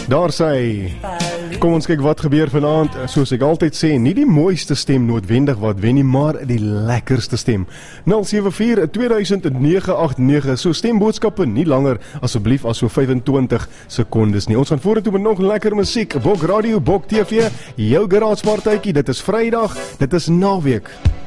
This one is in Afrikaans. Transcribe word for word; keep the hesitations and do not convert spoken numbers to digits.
Daar sê, kom ons kyk wat gebeur vanaand. Soos ek altyd sê, nie die mooiste stem noodwendig wat wen nie, maar die lekkerste stem. nul sewe vier twee duisend nege agt nege. So stemboodskappe nie langer asseblief as so vyfentwintig sekondes nie. Ons gaan vorentoe met nog lekker musiek. Bok Radio, Bok T V, jou garaagepartytjie. Dit is Vrydag, dit is naweek.